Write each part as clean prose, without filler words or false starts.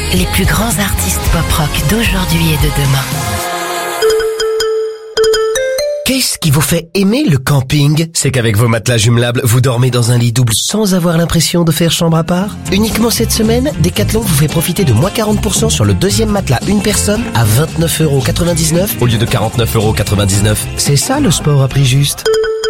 les plus grands artistes pop-rock d'aujourd'hui et de demain. Qu'est-ce qui vous fait aimer le camping? C'est qu'avec vos matelas jumelables, vous dormez dans un lit double sans avoir l'impression de faire chambre à part? Uniquement cette semaine, Decathlon vous fait profiter de moins 40% sur le deuxième matelas une personne à 29,99€ au lieu de 49,99€. C'est ça le sport à prix juste.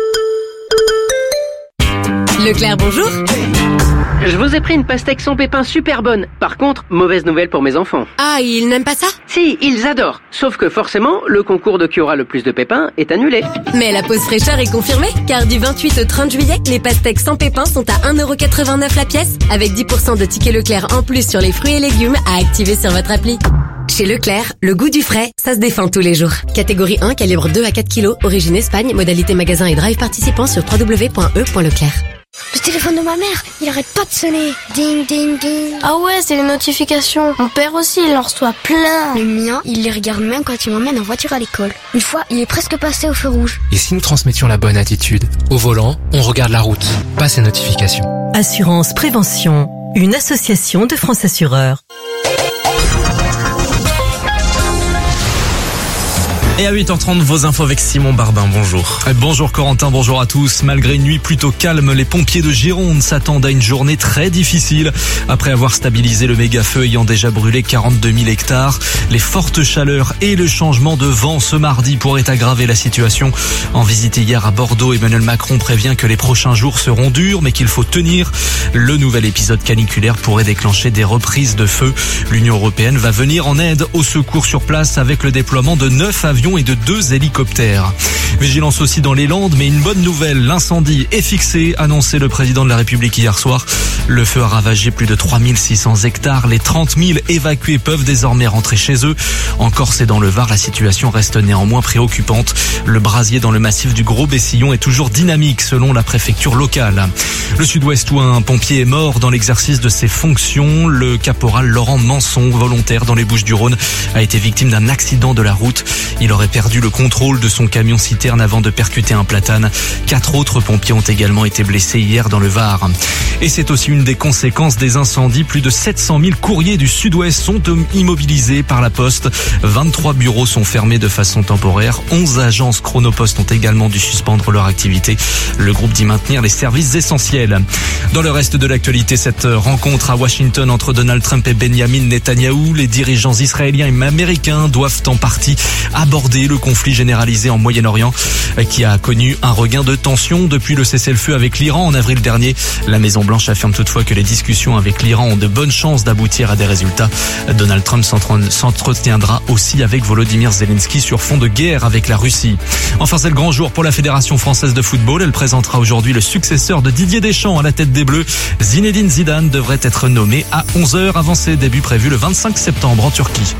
Leclerc, bonjour. Je vous ai pris une pastèque sans pépins super bonne. Par contre, mauvaise nouvelle pour mes enfants. Ah, ils n'aiment pas ça? Si, ils adorent. Sauf que forcément, le concours de qui aura le plus de pépins est annulé. Mais la pause fraîcheur est confirmée, car du 28 au 30 juillet, les pastèques sans pépins sont à 1,89€ la pièce, avec 10% de tickets Leclerc en plus sur les fruits et légumes à activer sur votre appli. Chez Leclerc, le goût du frais, ça se défend tous les jours. Catégorie 1, calibre 2 à 4 kg, origine Espagne, modalité magasin et drive participant sur www.e.leclerc. Le téléphone de ma mère, il arrête pas de sonner. Ding, ding, ding. Ah ouais, c'est les notifications. Mon père aussi, il en reçoit plein. Le mien, il les regarde même quand il m'emmène en voiture à l'école. Une fois, il est presque passé au feu rouge. Et si nous transmettions la bonne attitude? Au volant, on regarde la route, pas ces notifications. Assurance Prévention, une association de France Assureurs. Et à 8h30, vos infos avec Simon Barbin, bonjour. Bonjour Corentin, bonjour à tous. Malgré une nuit plutôt calme, les pompiers de Gironde s'attendent à une journée très difficile. Après avoir stabilisé le méga-feu ayant déjà brûlé 42 000 hectares, les fortes chaleurs et le changement de vent ce mardi pourraient aggraver la situation. En visite hier à Bordeaux, Emmanuel Macron prévient que les prochains jours seront durs, mais qu'il faut tenir. Le nouvel épisode caniculaire pourrait déclencher des reprises de feu. L'Union européenne va venir en aide aux secours sur place avec le déploiement de 9 avions et de 2 hélicoptères. Vigilance aussi dans les Landes, mais une bonne nouvelle, l'incendie est fixé, annonçait le président de la République hier soir. Le feu a ravagé plus de 3600 hectares. Les 30 000 évacués peuvent désormais rentrer chez eux. En Corse et dans le Var, la situation reste néanmoins préoccupante. Le brasier dans le massif du Gros-Bessillon est toujours dynamique selon la préfecture locale. Le Sud-Ouest où un pompier est mort dans l'exercice de ses fonctions. Le caporal Laurent Manson, volontaire dans les Bouches-du-Rhône, a été victime d'un accident de la route. Il aurait perdu le contrôle de son camion-citerne avant de percuter un platane. 4 autres pompiers ont également été blessés hier dans le Var. Et c'est aussi une des conséquences des incendies. Plus de 700 000 courriers du Sud-Ouest sont immobilisés par la Poste. 23 bureaux sont fermés de façon temporaire. 11 agences Chronopost ont également dû suspendre leur activité. Le groupe dit maintenir les services essentiels. Dans le reste de l'actualité, cette rencontre à Washington entre Donald Trump et Benjamin Netanyahou, les dirigeants israéliens et américains doivent en partie aborder le conflit généralisé en Moyen-Orient qui a connu un regain de tension depuis le cessez-le-feu avec l'Iran en avril dernier. La Maison-Blanche affirme toutefois que les discussions avec l'Iran ont de bonnes chances d'aboutir à des résultats. Donald Trump s'entretiendra aussi avec Volodymyr Zelensky sur fond de guerre avec la Russie. Enfin, c'est le grand jour pour la Fédération française de football. Elle présentera aujourd'hui le successeur de Didier Deschamps à la tête des Bleus. Zinedine Zidane devrait être nommé à 11h avant ses débuts prévus le 25 septembre en Turquie.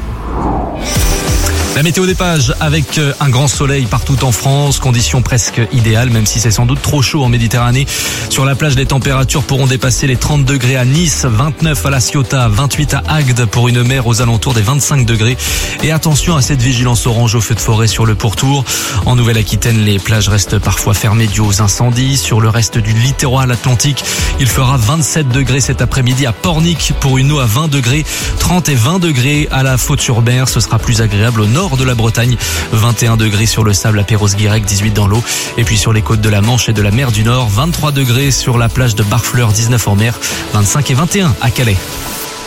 La météo des pages avec un grand soleil partout en France, conditions presque idéales même si c'est sans doute trop chaud en Méditerranée. Sur la plage, les températures pourront dépasser les 30 degrés à Nice, 29 à La Ciotat, 28 à Agde pour une mer aux alentours des 25 degrés. Et attention à cette vigilance orange au feu de forêt sur le pourtour. En Nouvelle-Aquitaine, les plages restent parfois fermées dues aux incendies. Sur le reste du littoral atlantique, il fera 27 degrés cet après-midi à Pornic pour une eau à 20 degrés, 30 et 20 degrés à la Faute-sur-Mer. Ce sera plus agréable au nord de la Bretagne, 21 degrés sur le sable à Perros-Guirec, 18 dans l'eau. Et puis sur les côtes de la Manche et de la mer du Nord, 23 degrés sur la plage de Barfleur, 19 en mer, 25 et 21 à Calais.